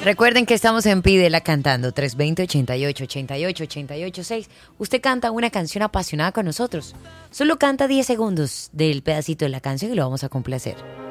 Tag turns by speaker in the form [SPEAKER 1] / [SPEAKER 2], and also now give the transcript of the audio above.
[SPEAKER 1] Recuerden que estamos en Pídela cantando 320-88-88-88-6. Usted canta una canción apasionada con nosotros. Solo canta 10 segundos del pedacito de la canción y lo vamos a complacer.